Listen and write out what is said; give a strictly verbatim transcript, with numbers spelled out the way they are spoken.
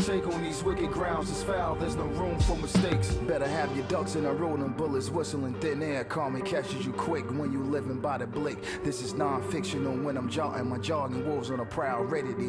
shake on these wicked grounds is foul, there's no room for mistakes. Better have your ducks in a row than bullets whistling thin air. Karma catches you quick when you living by the blick. This is non-fictional when I'm jotting my jogging wolves on a prowl, ready to